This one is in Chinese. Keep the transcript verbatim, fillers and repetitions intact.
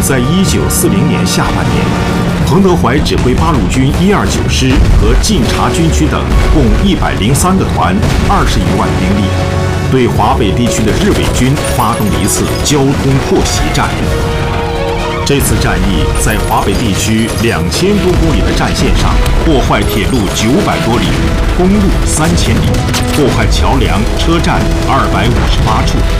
在一九四零年下半年，彭德怀指挥八路军一二九师和晋察军区等共一百零三个团、二十一万兵力，对华北地区的日伪军发动了一次交通破袭战。这次战役在华北地区两千多公里的战线上，破坏铁路九百多里，公路三千里，破坏桥梁、车站二百五十八处。